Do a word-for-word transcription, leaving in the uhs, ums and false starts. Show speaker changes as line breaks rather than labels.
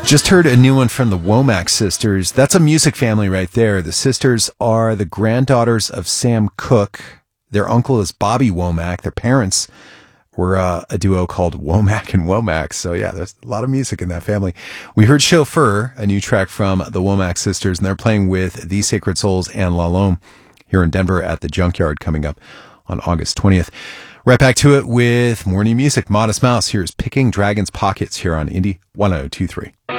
Just heard a new one from the Womack sisters. That's a music family right there. The sisters are the granddaughters of Sam Cooke. Their uncle is Bobby Womack. Their parents were uh, a duo called Womack and Womack. So yeah, there's a lot of music in that family. We heard Chauffeur, a new track from the Womack sisters, and they're playing with The Sacred Souls and La Lome here in Denver at the Junkyard coming up on August twentieth. Right back to it with more new music. Modest Mouse. Here's Picking Dragon's Pockets here on Indie one oh two three.